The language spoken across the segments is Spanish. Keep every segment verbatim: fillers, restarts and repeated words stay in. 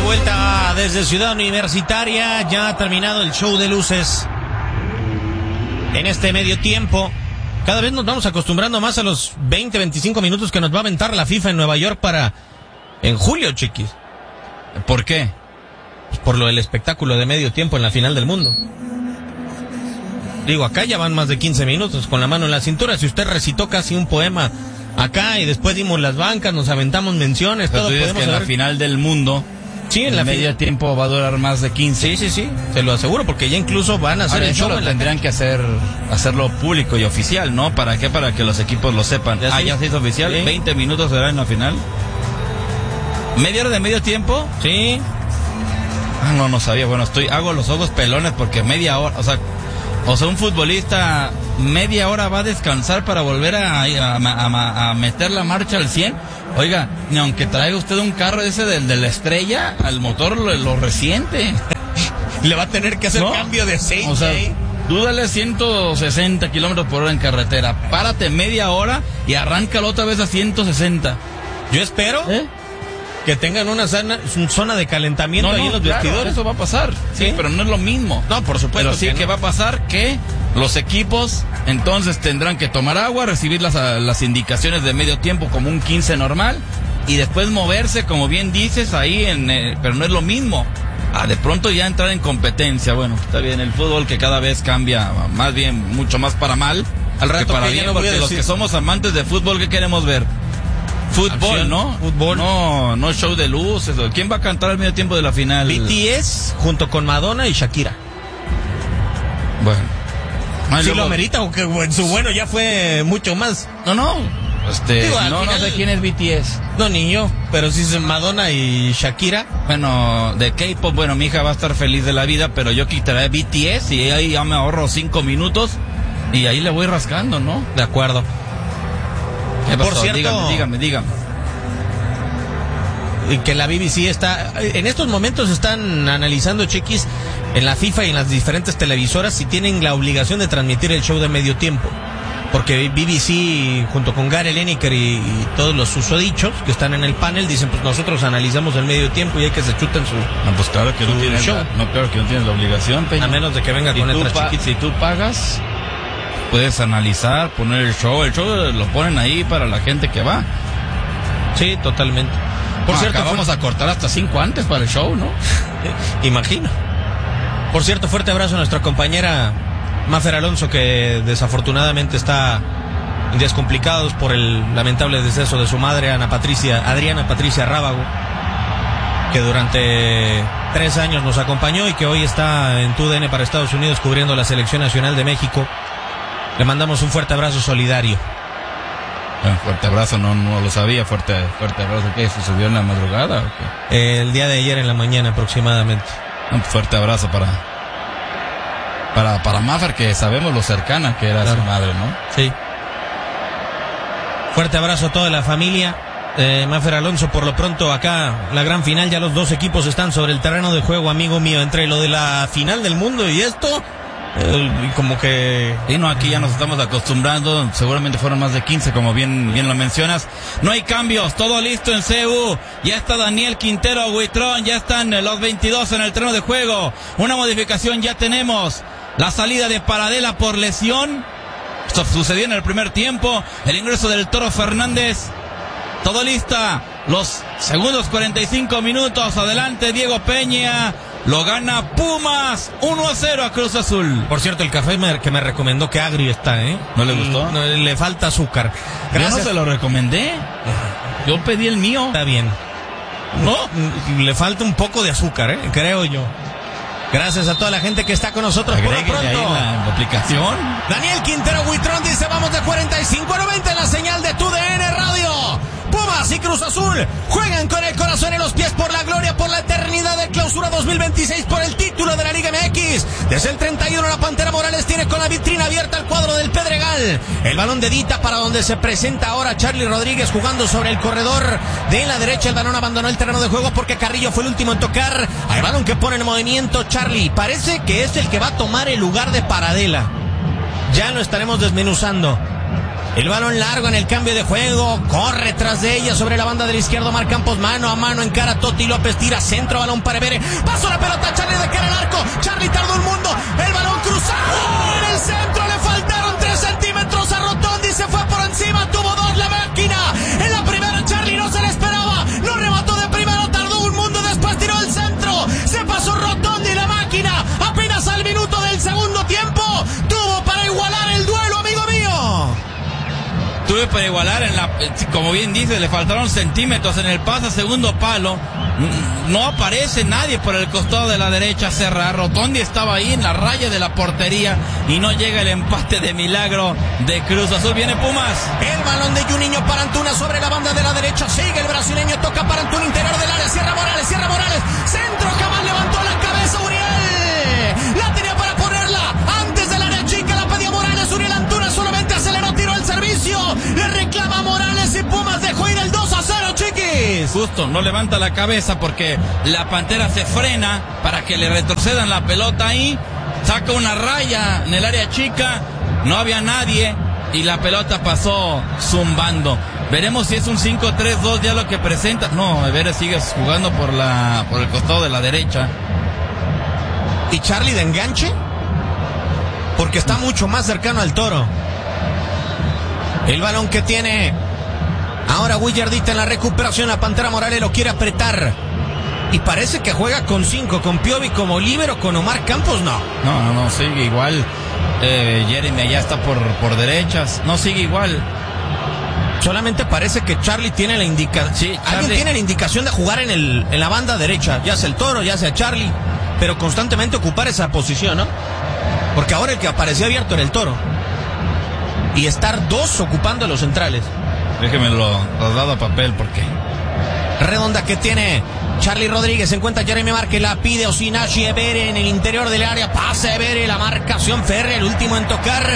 vuelta desde Ciudad Universitaria, ya ha terminado el show de luces en este medio tiempo. Cada vez nos vamos acostumbrando más a los veinte, veinticinco minutos que nos va a aventar la FIFA en Nueva York para en julio, chiquis. ¿Por qué? Pues por lo del espectáculo de medio tiempo en la final del mundo. Digo, acá ya van más de quince minutos con la mano en la cintura. Si usted recitó casi un poema acá y después dimos las bancas, nos aventamos menciones, pero todo podemos que en la final del mundo, sí, en el la medio fi- tiempo va a durar más de quince. Sí, sí, sí, te lo aseguro, porque ya incluso van a hacer Ahora, el show. lo en la tendrían que hacer hacerlo público y oficial, ¿no? ¿Para qué? Para que los equipos lo sepan. ¿Ya ah, sí? ya se hizo oficial. Sí. veinte minutos será en la final. ¿Media hora de medio tiempo? Sí. Ah, no, no sabía. Bueno, estoy hago los ojos pelones porque media hora, o sea, o sea, un futbolista media hora va a descansar para volver a, a, a, a meter la marcha al cien. Oiga, ni aunque traiga usted un carro ese del de la estrella, al motor lo, lo resiente. Le va a tener que hacer ¿No? cambio de aceite. O sea, dúdale ciento sesenta kilómetros por hora en carretera. Párate media hora y arráncalo otra vez a ciento sesenta. Yo espero ¿Eh? que tengan una zona, zona de calentamiento No, ahí no, en los claro, vestidores. eso va a pasar, sí, ¿Sí? pero no es lo mismo. No, por supuesto. Pero sí que que no. va a pasar que los equipos entonces tendrán que tomar agua, recibir las, las indicaciones de medio tiempo como un quince normal y después moverse, como bien dices, ahí en, eh, pero no es lo mismo. Ah, de pronto ya entrar en competencia. Bueno, está bien, el fútbol que cada vez cambia, más bien, mucho más para mal. Al rato que para que ya bien, no voy a porque los decir- que somos amantes de fútbol, ¿qué queremos ver? Fútbol, Acción, ¿no? fútbol. No, no show de luces. ¿Quién va a cantar al medio tiempo de la final? B T S junto con Madonna y Shakira. Bueno. Ay, Si luego- lo amerita, o que en su bueno ya fue mucho más. No, no. Este, Digo, al no, final- no sé quién es B T S. No, niño, pero si es Madonna y Shakira. Bueno, de K-pop, bueno, mi hija va a estar feliz de la vida, pero yo quitaré B T S y ahí ya me ahorro cinco minutos y ahí le voy rascando, ¿no? De acuerdo. ¿Qué Por pasó? cierto- dígame, dígame, dígame. Y que la B B C está, en estos momentos están analizando, chiquis, en la FIFA y en las diferentes televisoras si tienen la obligación de transmitir el show de medio tiempo. Porque B B C, junto con Gary Lineker y, y todos los susodichos que están en el panel, dicen, pues nosotros analizamos el medio tiempo y hay que se chuten su... No, pues claro que no Su tienes show. la, no, claro que no tienes la obligación, Peña. A menos de que venga Si con tú letras pa- chiquitas. Si tú pagas, puedes analizar, poner el show. El show lo ponen ahí para la gente que va. Sí, totalmente. Por Por cierto, cierto, vamos a cortar hasta cinco antes para el show, ¿no? imagino. Por cierto, fuerte abrazo a nuestra compañera Mafer Alonso, que desafortunadamente está en días complicados por el lamentable deceso de su madre, Ana Patricia, Adriana Patricia Rábago, que durante tres años nos acompañó y que hoy está en T U D N para Estados Unidos cubriendo la Selección Nacional de México. Le mandamos un fuerte abrazo solidario. Bueno, fuerte abrazo, no, no lo sabía. Fuerte, fuerte abrazo. ¿Qué? ¿Se subió en la madrugada o qué? El día de ayer en la mañana aproximadamente. Un fuerte abrazo para para para Mafer, que sabemos lo cercana que era Claro. su madre, ¿no? Sí. Fuerte abrazo a toda la familia. Eh, Mafer Alonso, por lo pronto acá la gran final, ya los dos equipos están sobre el terreno de juego, amigo mío, entre lo de la final del mundo y esto, eh, como que... Y no, aquí ya nos estamos acostumbrando, seguramente fueron más de quince, como bien bien lo mencionas. No hay cambios, todo listo en C U. Ya está Daniel Quintero, Huitrón, ya están los veintidós en el terreno de juego. Una modificación ya tenemos. La salida de Paradela por lesión. Esto sucedió en el primer tiempo. El ingreso del Toro Fernández. Todo lista. Los segundos cuarenta y cinco minutos. Adelante Diego Peña. Lo gana Pumas. uno a cero a Cruz Azul. Por cierto, el café me- que me recomendó, que agrio está, ¿eh? ¿No le gustó? No, le falta azúcar. Yo no Gracias. se lo recomendé. Yo pedí el mío. Está bien. ¿No? Le falta un poco de azúcar, ¿eh? Creo yo. Gracias a toda la gente que está con nosotros. Por lo Agréguele ahí pronto, la, la aplicación. Daniel Quintero Huitrón dice, vamos de cuarenta y cinco a noventa en la señal de T U D N Radio. Pumas y Cruz Azul juegan con el corazón en los pies por la gloria, por la eternidad de Clausura dos mil veintiséis, por el título de la Liga M X. Desde el treinta y uno la Pantera Morales tiene con la vitrina abierta el cuadro del Pedregal. El balón de Dita para donde se presenta ahora Charlie Rodríguez jugando sobre el corredor de la derecha. El balón abandonó el terreno de juego porque Carrillo fue el último en tocar. Hay balón que pone en movimiento Charlie. Parece que es el que va a tomar el lugar de Paradela. Ya lo estaremos desmenuzando. El balón largo en el cambio de juego. Corre tras de ella sobre la banda del izquierdo. Omar Campos mano a mano encara a Totti López. Tira centro, balón para Evere. Pasó la pelota, Charlie de cara al arco. Charlie tardó un mundo. El balón cruzado en el centro. Le faltaron tres centímetros a Rotondi. Se fue por encima. Tuvo dos la máquina. En la primera Charlie no se le esperaba. No remató de primero. Tardó un mundo. Después tiró el centro. Se pasó Rotondi la máquina. Apenas al minuto del segundo tiempo. Tuvo para igualar el duelo, amigo mío. Tuve para igualar en la, como bien dice, le faltaron centímetros en el pase a segundo palo. No aparece nadie por el costado de la derecha. Serra Rotondi estaba ahí en la raya de la portería y no llega el empate de milagro de Cruz Azul. Viene Pumas. El balón de Juninho para Antuna sobre la banda de la derecha. Sigue el brasileño, toca para Antuna, interior del área. Cierra Morales, cierra Morales. Centro, jamás levantó la cabeza Uriel. La tenía para ponerla antes del área chica. La pedía Morales. Uriel Antuna solamente aceleró, tiró el servicio. Le reclama Morales y Pumas dejó ir el dos a cero, chiquis. Justo, no levanta la cabeza porque la Pantera se frena para que le retrocedan la pelota ahí. Saca una raya en el área chica. No había nadie y la pelota pasó zumbando. Veremos si es un cinco tres dos ya lo que presenta. No, Everes sigue jugando por la por el costado de la derecha. ¿Y Charlie de enganche? Porque está mucho más cercano al Toro. El balón que tiene ahora Willardita en la recuperación. La Pantera Morales lo quiere apretar. Y parece que juega con cinco, con Piovi como líbero, con Omar Campos no. No, no, no, sigue igual. Eh, Jeremy allá está por, por derechas. No, sigue igual. Solamente parece que Charlie tiene la indicación. Sí, Charlie... Alguien tiene la indicación de jugar en, el, en la banda derecha. Ya sea el Toro, ya sea Charlie. Pero constantemente ocupar esa posición, ¿no? Porque ahora el que apareció abierto era el Toro. Y estar dos ocupando los centrales. Déjeme lo traslado a papel porque... Redonda que tiene Charlie Rodríguez. Se encuentra Jeremy Márquez. La pide Osinachi. Evere en el interior del área. Pasa Evere. La marcación férrea. El último en tocar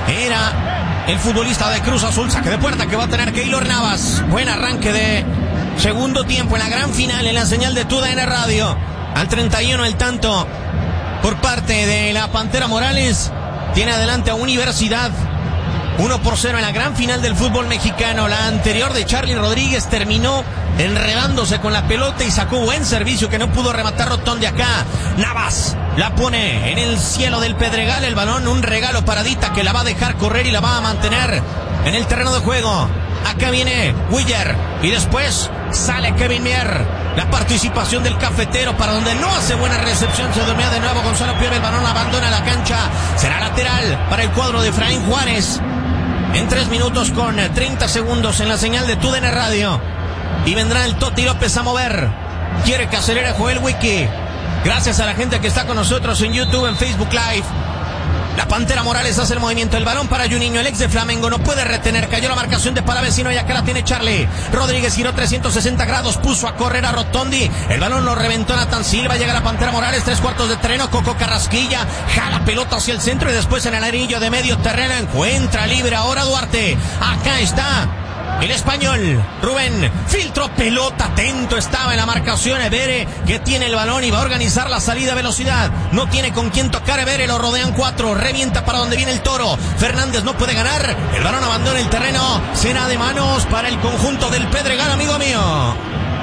era el futbolista de Cruz Azul. Saque de puerta que va a tener Keylor Navas. Buen arranque de segundo tiempo en la gran final en la señal de Tu D N Radio. Al treinta y uno el tanto por parte de la Pantera Morales. Tiene adelante a Universidad. uno por cero en la gran final del fútbol mexicano. La anterior de Charlie Rodríguez terminó enredándose con la pelota y sacó buen servicio que no pudo rematar Rotondi acá. Navas la pone en el cielo del Pedregal. El balón, un regalo paradita que la va a dejar correr y la va a mantener en el terreno de juego. Acá viene Willer y después sale Kevin Mier. La participación del cafetero para donde no hace buena recepción. Se dormía de nuevo Gonzalo Piovi. El balón abandona la cancha. Será lateral para el cuadro de Efraín Juárez. En tres minutos con treinta segundos en la señal de Tu D N Radio. Y vendrá el Totti López a mover. Quiere que acelere Joel Wiki. Gracias a la gente que está con nosotros en YouTube, en Facebook Live. La Pantera Morales hace el movimiento. El balón para Juninho, el ex de Flamengo. No puede retener. Cayó la marcación de Palavecino y acá la tiene Charlie. Rodríguez giró trescientos sesenta grados. Puso a correr a Rotondi. El balón lo reventó Nathan Silva. Llega la Pantera Morales. Tres cuartos de terreno. Coco Carrasquilla. Jala pelota hacia el centro y después en el anillo de medio terreno encuentra libre ahora Duarte. Acá está el español, Rubén, filtró pelota, atento estaba en la marcación Evere, que tiene el balón y va a organizar la salida a velocidad. No tiene con quién tocar Evere, lo rodean cuatro, revienta para donde viene el Toro. Fernández no puede ganar, el balón abandona el terreno, será de manos para el conjunto del Pedregal, amigo mío.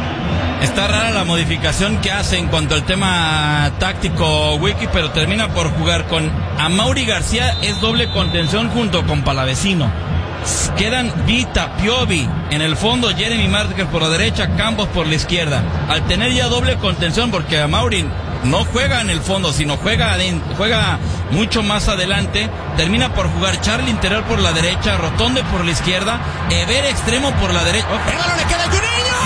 Está rara la modificación que hace en cuanto al tema táctico Wiki, pero termina por jugar con Amaury García, es doble contención junto con Palavecino. Quedan Vita, Piovi en el fondo, Jeremy Márquez por la derecha, Campos por la izquierda. Al tener ya doble contención, porque Amaury no juega en el fondo, sino juega adentro, juega mucho más adelante, termina por jugar Charlie interior por la derecha, Rotondi por la izquierda, Ever extremo por la derecha. ¡Oh! ¡El balón le queda a Juninho!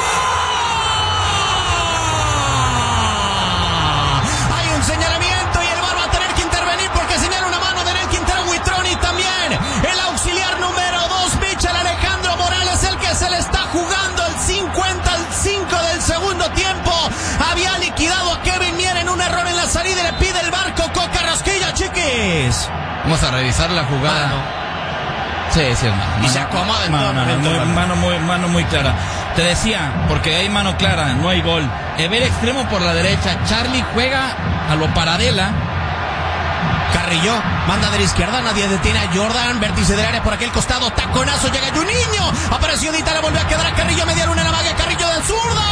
Hay un señalamiento y el V A R va a tener que intervenir porque señala una mano de Nel Quintero Huitrón y también el auxiliar número dos, Michel Alejandro Morales, el que se le está jugando el cincuenta al cinco del segundo tiempo. Había liquidado a Kevin Mier en un error en la salida y le pide el barco con Carrasquilla, chiquis. Vamos a revisar la jugada. Mano. Sí, sí, mano. Y se acomoda en mano, todo mano, momento, muy, mano. mano, muy, mano muy clara. Te decía, porque hay mano clara, no hay gol. Ever extremo por la derecha, Charlie juega a lo Paradela. Carrillo manda de la izquierda, nadie detiene a Jordan, vértice del área por aquel costado, taconazo, llega Juninho, apareció Dita, le volvió a quedar a Carrillo, media luna en la magia, Carrillo del zurda,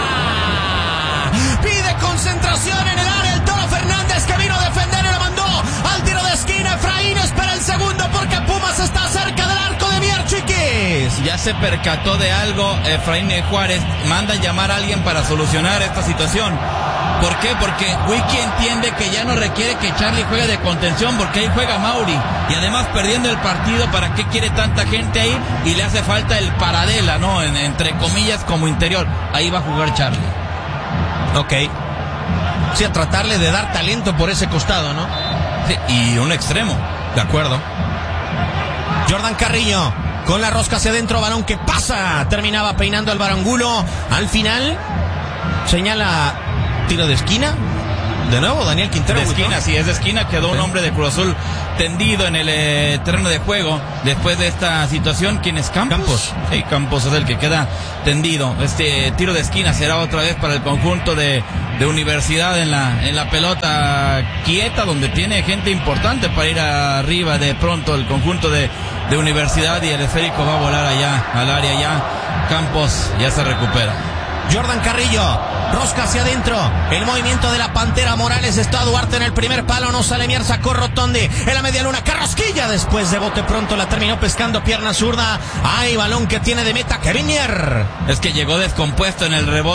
pide concentración en el área, el Toro Fernández que vino a defender y la mandó al tiro de esquina. Efraín espera el segundo porque Pumas está cerca del arco de Mier Chiquis. Ya se percató de algo Efraín Juárez, manda llamar a alguien para solucionar esta situación. ¿Por qué? Porque Wiki entiende que ya no requiere que Charlie juegue de contención, porque ahí juega Mauri, y además perdiendo el partido, ¿para qué quiere tanta gente ahí? Y le hace falta el paradela, ¿no? En, entre comillas, como interior. Ahí va a jugar Charlie. Ok. Sí, a tratarle de dar talento por ese costado, ¿no? Sí, y un extremo. De acuerdo. Jordan Carrillo con la rosca hacia adentro, balón que pasa, terminaba peinando el Barangulo. Al final señala tiro de esquina. De nuevo Daniel Quintero. De esquina, sí, es de esquina. Quedó sí. un hombre de Cruz Azul tendido en el eh, terreno de juego después de esta situación. ¿Quién es? Campos. Campos. Sí, Campos es el que queda tendido. Este tiro de esquina será otra vez para el conjunto de, de Universidad en la, en la pelota quieta, donde tiene gente importante para ir arriba de pronto el conjunto de, de Universidad, y el esférico va a volar allá, al área ya. Campos ya se recupera. Jordan Carrillo, rosca hacia adentro, el movimiento de la Pantera Morales, está Duarte en el primer palo, no sale Mier, sacó Rotondi en la media luna, Carrasquilla después de bote pronto la terminó pescando, pierna zurda, hay balón que tiene de meta Kevin Mier. Es que llegó descompuesto en el rebote.